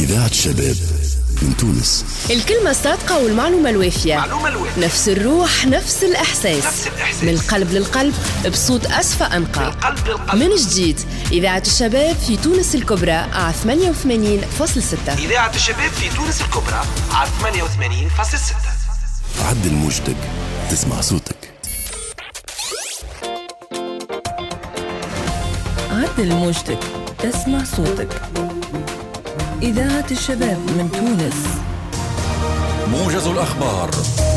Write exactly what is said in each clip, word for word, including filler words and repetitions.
إذاعة الشباب من تونس. الكلمة الصادقة والمعلومة الوافية، معلومة الوافية. نفس الروح نفس الإحساس. نفس الإحساس، من القلب للقلب بصوت أصفى أنقى. من القلب للقلب. من جديد إذاعة الشباب في تونس الكبرى على ثمانية وثمانين فاصلة ستة. إذاعة الشباب في تونس الكبرى على ثمانية وثمانين فاصلة ستة. عدل موجتك تسمع صوتك. عدل موجتك تسمع صوتك. إذاعة الشباب من تونس. موجز الأخبار.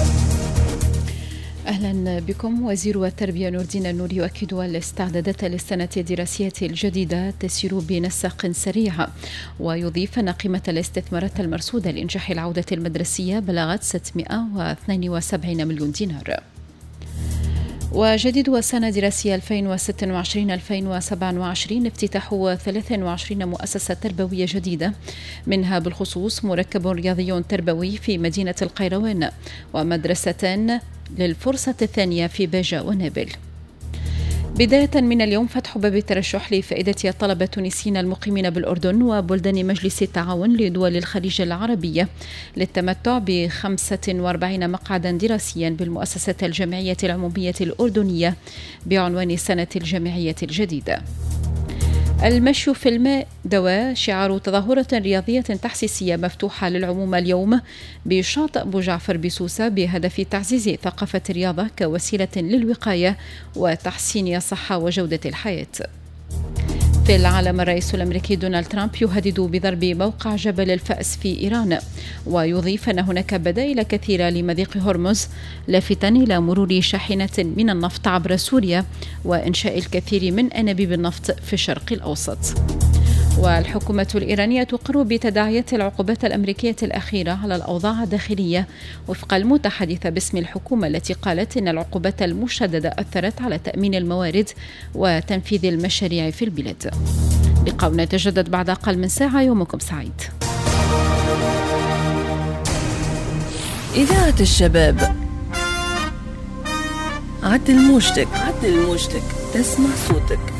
أهلا بكم. وزير التربية نور الدين النوري يؤكد أن الاستعدادات للسنة الدراسية الجديدة تسير بنسق سريع، ويضيف أن قيمة الاستثمارات المرصودة لإنجاح العودة المدرسية بلغت ستمائة واثنين وسبعين مليون دينار. وجديد السنة الدراسية ألفين وستة وعشرين ألفين وسبعة وعشرين افتتاح ثلاث وعشرين مؤسسة تربوية جديدة، منها بالخصوص مركب رياضي تربوي في مدينة القيروان، ومدرسة للفرصة الثانية في باجة ونابل. بداية من اليوم فتح باب الترشح لفائدة الطلبة التونسيين المقيمين بالأردن وبلدان مجلس التعاون لدول الخليج العربية للتمتع ب خمسة وأربعين مقعدا دراسيا بالمؤسسة الجامعية العمومية الأردنية بعنوان السنة الجامعية الجديدة. المشي في الماء دواء شعار تظاهرة رياضية تحسيسية مفتوحة للعموم اليوم بشاطئ أبو جعفر بسوسة بهدف تعزيز ثقافة الرياضة كوسيلة للوقاية وتحسين الصحة وجودة الحياة. في العالم، الرئيس الأمريكي دونالد ترامب يهدد بضرب موقع جبل الفأس في إيران، ويضيف أن هناك بدائل كثيرة لمضيق هرمز، لافتا إلى مرور شاحنة من النفط عبر سوريا وإنشاء الكثير من أنابيب النفط في الشرق الأوسط. والحكومة الإيرانية تقر بتداعيات العقوبات الأمريكية الأخيرة على الأوضاع الداخلية وفق المتحدثة باسم الحكومة، التي قالت إن العقوبات المشددة أثرت على تأمين الموارد وتنفيذ المشاريع في البلاد. لقاؤنا يتجدد بعد أقل من ساعة. يومكم سعيد. إذاعة الشباب. عدل موجتك عدل موجتك تسمع صوتك.